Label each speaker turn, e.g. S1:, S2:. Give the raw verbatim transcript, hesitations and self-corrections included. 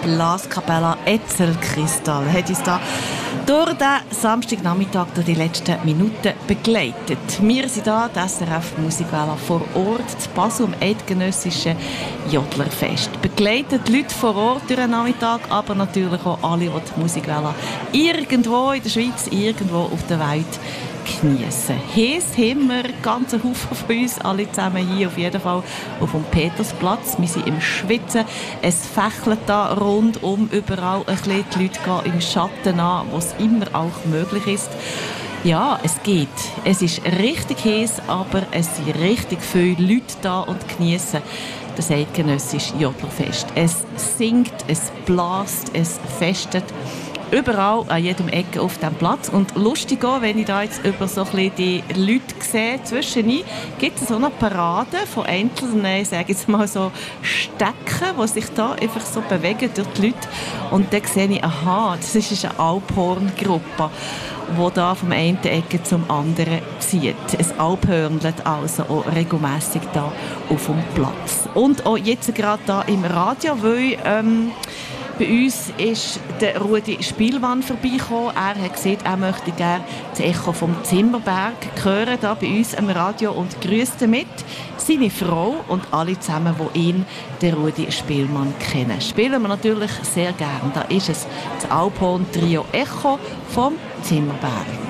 S1: Blaskapella Etzelkristall hat uns da durch den Samstagnachmittag, durch die letzten Minuten begleitet. Wir sind hier, das S R F Musikwelle vor Ort, zu Basel, am eidgenössischen Jodlerfest. Begleitet die Leute vor Ort durch den Nachmittag, aber natürlich auch alle, die die Musikwelle irgendwo in der Schweiz, irgendwo auf der Welt geniessen. Heiss haben wir ganz einen Haufen von uns, alle zusammen hier auf jeden Fall auf dem Petersplatz. Wir sind im Schwitzen. Es fächelt da rundum überall ein bisschen. Die Leute gehen im Schatten an, wo es immer auch möglich ist. Ja, es geht. Es ist richtig heiß, aber es sind richtig viele Leute da und geniessen das eidgenössische Jodlerfest. Es singt, es blast, es festet. Überall, an jedem Ecke auf diesem Platz. Und lustig auch, wenn ich da jetzt über so ein bisschen die Leute sehe, zwischendrin gibt es so eine Parade von einzelnen, ich sage jetzt mal so Stecken, die sich da einfach so bewegen durch die Leute. Und dann sehe ich, aha, das ist eine Alphorn-Gruppe, die da vom einen Ecke zum anderen zieht. Es alphörnelt also auch regelmässig da auf dem Platz. Und auch jetzt gerade da im Radio, weil ähm, bei uns ist der Rudi Spielmann vorbeigekommen. Er hat gesagt, er möchte gerne das Echo vom Zimmerberg hören, da bei uns am Radio, und grüßt damit seine Frau und alle zusammen, die ihn, den Rudi Spielmann, kennen. Spielen wir natürlich sehr gerne. Da ist es das Alphorn Trio Echo vom Zimmerberg.